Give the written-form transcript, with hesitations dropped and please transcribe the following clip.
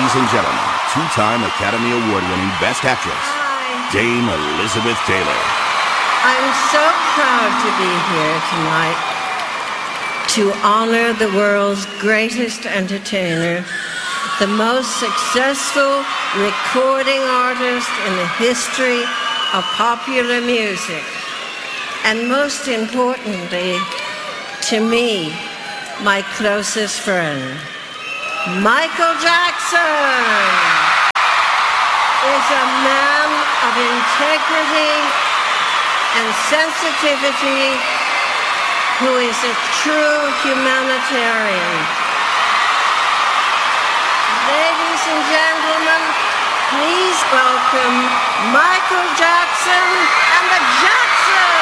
Ladies and gentlemen, two-time Academy Award-winning Best Actress, Dame Elizabeth Taylor. I'm so proud to be here tonight to honor the world's greatest entertainer, the most successful recording artist in the history of popular music, and most importantly, to me, my closest friend. Michael Jackson is a man of integrity and sensitivity who is a true humanitarian. Ladies and gentlemen, please welcome Michael Jackson and the Jacksons.